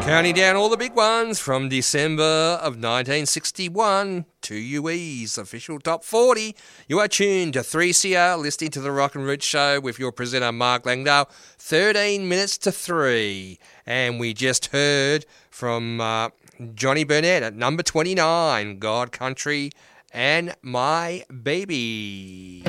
Counting down all the big ones from December of 1961 to UE's official top 40. You are tuned to 3CR, listening to the Rock and Root Show with your presenter Mark Langdale. 13 minutes to 3. And we just heard from Johnny Burnett at number 29, God, Country and My Baby.